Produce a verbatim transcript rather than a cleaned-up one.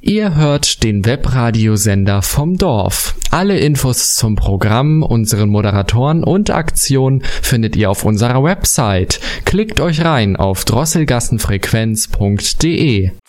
Ihr hört den Webradiosender vom Dorf. Alle Infos zum Programm, unseren Moderatoren und Aktionen findet ihr auf unserer Website. Klickt euch rein auf drosselgassenfrequenz punkt de.